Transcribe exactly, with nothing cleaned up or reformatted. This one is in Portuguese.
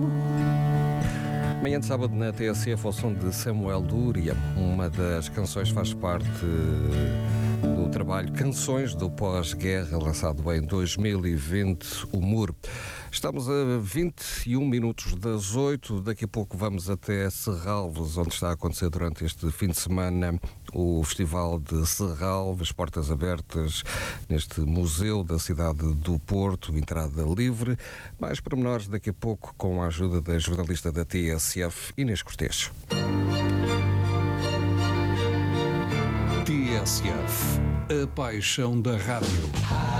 Manhã de sábado na T S F ao som de Samuel Lúria. Uma das canções faz parte do trabalho Canções do Pós-Guerra, lançado em dois mil e vinte, o Muro. Estamos a vinte e um minutos das oito. Daqui a pouco vamos até Serralves, onde está a acontecer durante este fim de semana o Festival de Serralves, portas abertas neste museu da cidade do Porto, entrada livre. Mais pormenores daqui a pouco com a ajuda da jornalista da T S F, Inês Cortês. T S F, a paixão da rádio.